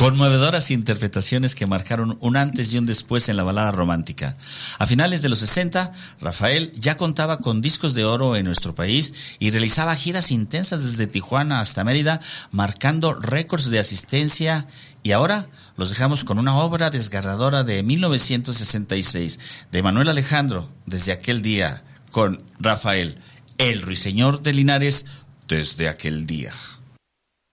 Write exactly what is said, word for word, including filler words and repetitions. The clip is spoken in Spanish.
Conmovedoras interpretaciones que marcaron un antes y un después en la balada romántica. A finales de los sesenta, Rafael ya contaba con discos de oro en nuestro país y realizaba giras intensas desde Tijuana hasta Mérida, marcando récords de asistencia. Y ahora los dejamos con una obra desgarradora de mil novecientos sesenta y seis de Manuel Alejandro, Desde aquel día, con Rafael, el ruiseñor de Linares, Desde aquel día.